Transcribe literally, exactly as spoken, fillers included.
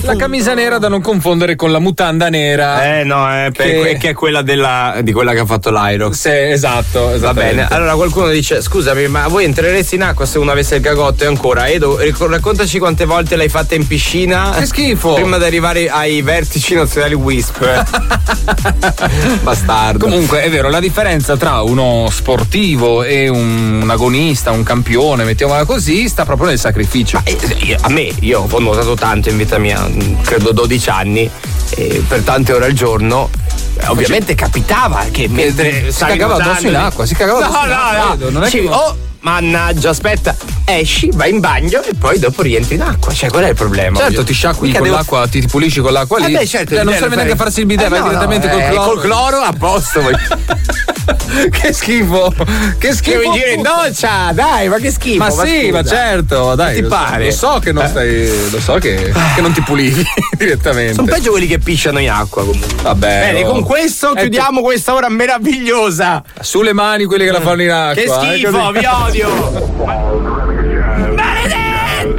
La camisa nera da non confondere con la mutanda nera. Eh no, eh, per che... que- che è quella della, di quella che ha fatto l'Aerox. Sì, esatto, Va bene. Allora qualcuno dice: scusami, ma voi entrereste in acqua se uno avesse il cagotto? E ancora, Edo, raccontaci quante volte l'hai fatta in piscina. Che schifo. Prima di arrivare ai vertici nazionali Wisp. Bastardo. Comunque è vero, la differenza tra uno sportivo e un, un agonista, un campione, mettiamola così, sta proprio nel sacrificio. Ma, io, a me, io ho nuotato tanto in vita mia, credo dodici anni, e per tante ore al giorno. Ovviamente capitava che mentre si cagava addosso in acqua, si cagava addosso no, in acqua, no, no, non è sì, che... oh, mannaggia, aspetta, esci, vai in bagno e poi dopo rientri in acqua. Cioè, qual è il problema? Certo, ti sciacqui Mica con devo... l'acqua, ti, ti pulisci con l'acqua lì. Eh beh, certo, cioè, non serve neanche a farsi il bidet, eh vai no, direttamente no, col eh, cloro. Col cloro a posto. Che schifo! Che schifo! Devi dire in doccia, dai, ma che schifo! Ma, ma sì, scusa. Ma certo, dai. Ti lo pare? So, lo so che non stai. Lo so che, che non ti pulivi direttamente. Sono peggio quelli che pisciano in acqua comunque. Vabbè. Bene, oh. con questo eh, chiudiamo tu... questa ora meravigliosa. Sulle mani quelli che la fanno in acqua. Che schifo, eh, vi odio!